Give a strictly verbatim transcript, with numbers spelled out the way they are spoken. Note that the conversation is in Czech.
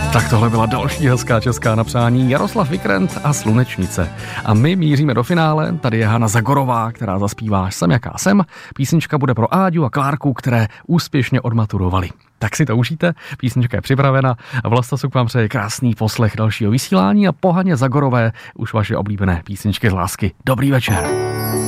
Tak tohle byla další hezká česká napřání, Jaroslav Vikrent a Slunečnice. A my míříme do finále, tady je Hana Zagorová, která zaspívá Jsem jaká jsem. Písnička bude pro Áďu a Klárku, které úspěšně odmaturovali. Tak si to užijte, písnička je připravena a Vlastosuk vám přeje krásný poslech dalšího vysílání a po Haně Zagorové už vaše oblíbené písničky z lásky. Dobrý večer.